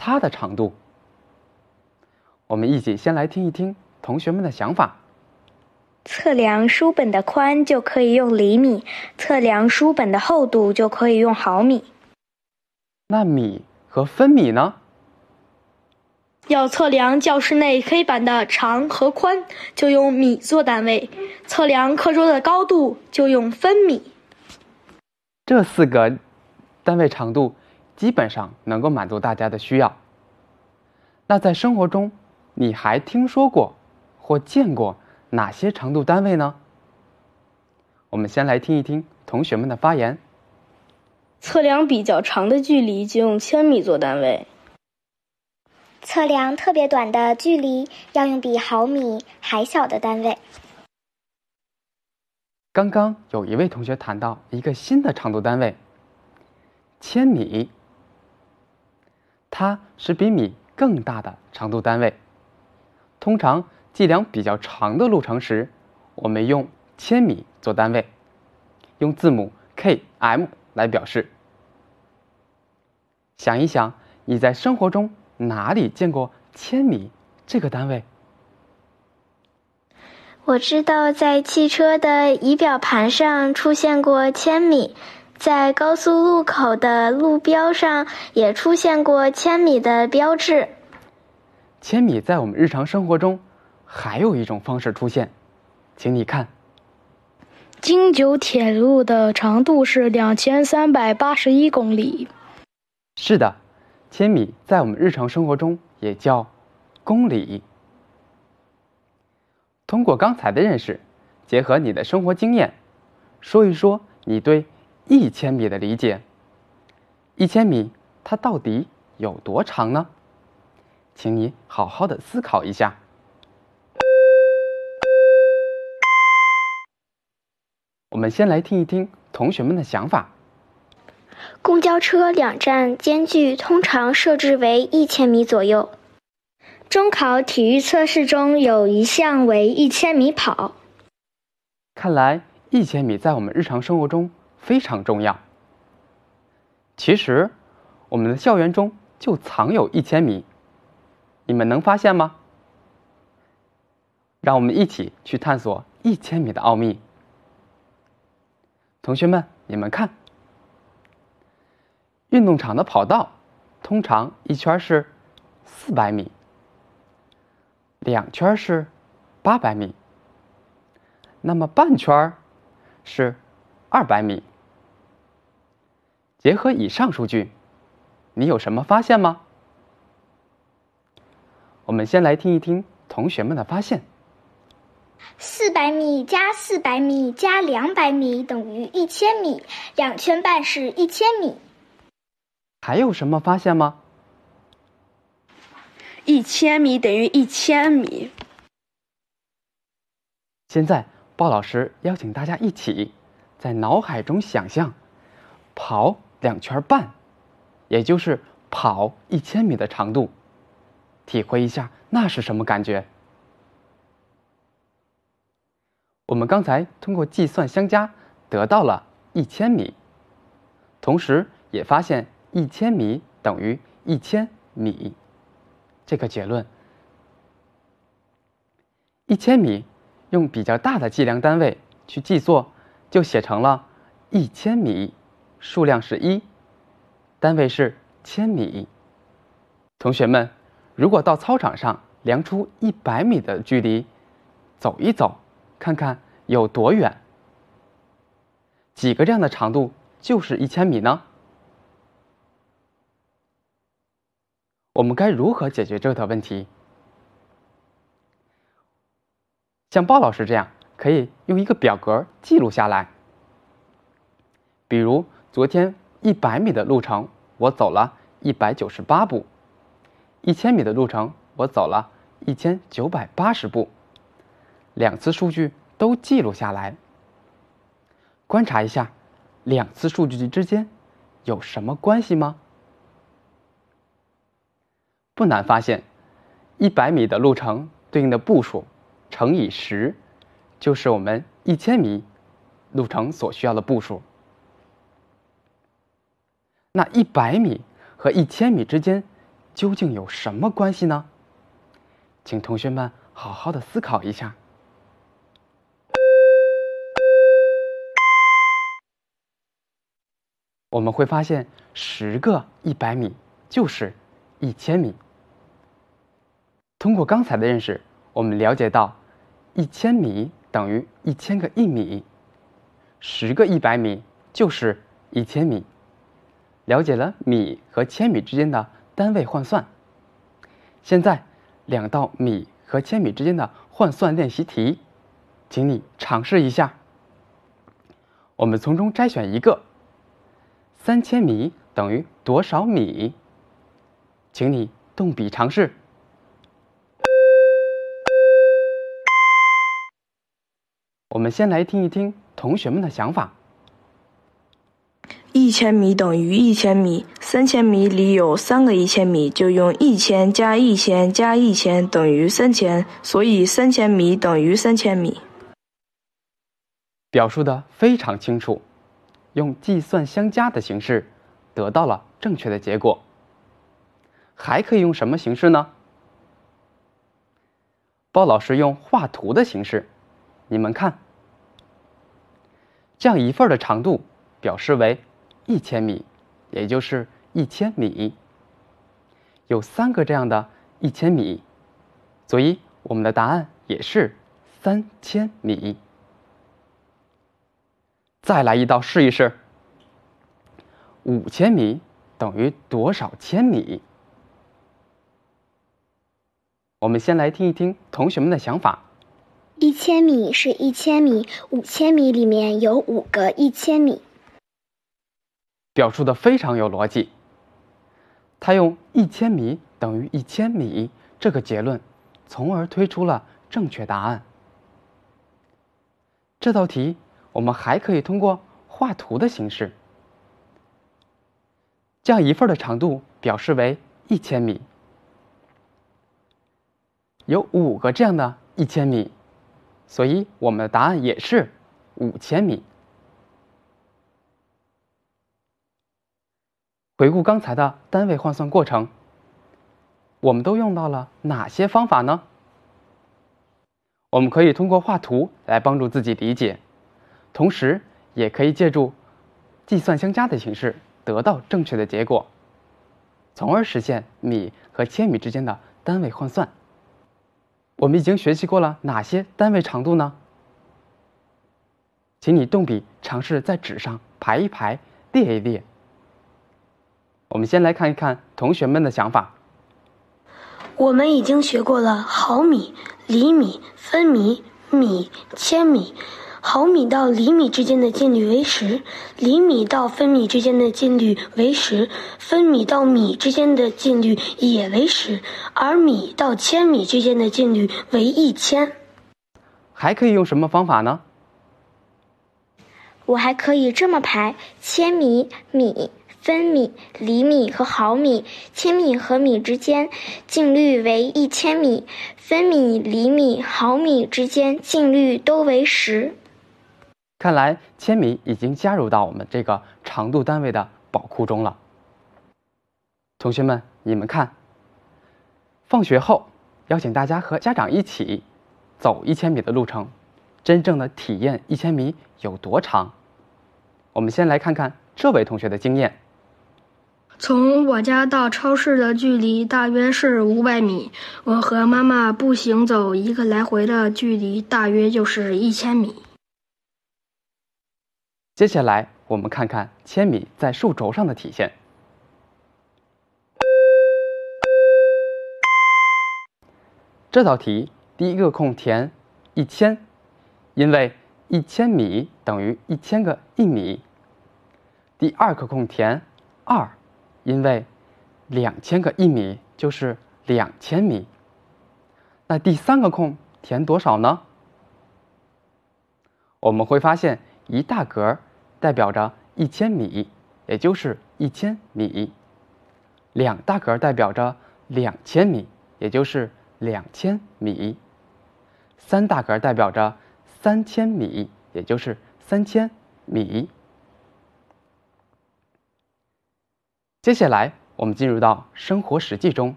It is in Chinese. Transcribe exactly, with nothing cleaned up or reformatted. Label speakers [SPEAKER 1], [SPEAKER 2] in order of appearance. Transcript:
[SPEAKER 1] 它的长度。我们一起先来听一听同学们的想法。
[SPEAKER 2] 测量书本的宽就可以用厘米，测量书本的厚度就可以用毫米。
[SPEAKER 1] 那米和分米呢？
[SPEAKER 3] 要测量教室内黑板的长和宽，就用米做单位；测量课桌的高度，就用分米。
[SPEAKER 1] 这四个单位长度基本上能够满足大家的需要。那在生活中，你还听说过或见过哪些长度单位呢？我们先来听一听同学们的发言。
[SPEAKER 3] 测量比较长的距离就用千米做单位。
[SPEAKER 4] 测量特别短的距离要用比毫米还小的单位。
[SPEAKER 1] 刚刚有一位同学谈到一个新的长度单位，千米。它是比米更大的长度单位。通常计量比较长的路程时，我们用千米做单位，用字母 K M 来表示。想一想，你在生活中哪里见过千米这个单位？
[SPEAKER 2] 我知道在汽车的仪表盘上出现过千米，在高速路口的路标上也出现过千米的标志。
[SPEAKER 1] 千米在我们日常生活中还有一种方式出现，请你看。
[SPEAKER 3] 京九铁路的长度是两千三百八十一公里。
[SPEAKER 1] 是的，千米在我们日常生活中也叫公里。通过刚才的认识，结合你的生活经验，说一说你对一千米的理解。一千米它到底有多长呢？请你好好的思考一下。我们先来听一听同学们的想法。
[SPEAKER 4] 公交车两站间距通常设置为一千米左右。
[SPEAKER 2] 中考体育测试中有一项为一千米跑。
[SPEAKER 1] 看来一千米在我们日常生活中非常重要。其实我们的校园中就藏有一千米，你们能发现吗？让我们一起去探索一千米的奥秘。同学们，你们看，运动场的跑道通常一圈是四百米，两圈是八百米，那么半圈是二百米。结合以上数据，你有什么发现吗？我们先来听一听同学们的发现。
[SPEAKER 4] 四百米加四百米加两百米等于一千米，两圈半是一千米。
[SPEAKER 1] 还有什么发现吗？
[SPEAKER 3] 一千米等于一千米。
[SPEAKER 1] 现在鲍老师邀请大家一起在脑海中想象跑两圈半，也就是跑一千米的长度，体会一下那是什么感觉。我们刚才通过计算相加得到了一千米，同时也发现一千米等于一千米这个结论。一千米用比较大的计量单位去记作，就写成了一千米，数量是一，单位是千米。同学们，如果到操场上量出一百米的距离，走一走，看看有多远？几个这样的长度就是一千米呢？我们该如何解决这个问题？像鲍老师这样，可以用一个表格记录下来。比如昨天一百米的路程，我走了一百九十八步；一千米的路程，我走了一千九百八十步。两次数据都记录下来，观察一下两次数据之间有什么关系吗？不难发现，一百米的路程对应的步数乘以十，就是我们一千米路程所需要的步数。那一百米和一千米之间究竟有什么关系呢？请同学们好好的思考一下。我们会发现，十个一百米就是一千米。通过刚才的认识，我们了解到，一千米等于一千个一米，十个一百米就是一千米。了解了米和千米之间的单位换算。现在，两道米和千米之间的换算练习题，请你尝试一下。我们从中摘选一个。三千米等于多少米？请你动笔尝试。我们先来听一听同学们的想法。
[SPEAKER 5] 一千米等于一千米，三千米里有三个一千米，就用一千加一千加一千等于三千，所以三千米等于三千米。
[SPEAKER 1] 表述的非常清楚，用计算相加的形式得到了正确的结果。还可以用什么形式呢？包老师用画图的形式，你们看，这样一份的长度表示为一千米，也就是一千米。有三个这样的一千米，所以我们的答案也是三千米。再来一道试一试。五千米等于多少千米？我们先来听一听同学们的想法。
[SPEAKER 4] 一千米是一千米，五千米里面有五个一千米。
[SPEAKER 1] 表述的非常有逻辑。他用一千米等于一千米这个结论，从而推出了正确答案。这道题我们还可以通过画图的形式，这样一份的长度表示为一千米，有五个这样的一千米，所以我们的答案也是五千米。回顾刚才的单位换算过程，我们都用到了哪些方法呢？我们可以通过画图来帮助自己理解，同时也可以借助计算相加的形式得到正确的结果，从而实现米和千米之间的单位换算。我们已经学习过了哪些单位长度呢？请你动笔尝试在纸上排一排，列一列。我们先来看一看同学们的想法。
[SPEAKER 3] 我们已经学过了毫米、厘米、分米、米、千米。毫米到厘米之间的进率为十，厘米到分米之间的进率为十，分米到米之间的进率也为十，而米到千米之间的进率为一千。
[SPEAKER 1] 还可以用什么方法呢？
[SPEAKER 4] 我还可以这么排：千米、米、分米、厘米和毫米，千米和米之间进率为一千米，分米、厘米、毫米之间进率都为十。
[SPEAKER 1] 看来千米已经加入到我们这个长度单位的宝库中了。同学们，你们看，放学后邀请大家和家长一起走一千米的路程，真正的体验一千米有多长。我们先来看看这位同学的经验。
[SPEAKER 6] 从我家到超市的距离大约是五百米，我和妈妈步行走一个来回的距离大约就是一千米。
[SPEAKER 1] 接下来我们看看千米在数轴上的体现。这道题第一个空填一千，因为一千米等于一千个一米。第二个空填二，因为两千个一米就是两千米。那第三个空填多少呢？我们会发现一大格代表着一千米，也就是一千米；两大格代表着两千米，也就是两千米；三大格代表着三千米，也就是三千米。接下来我们进入到生活实际中。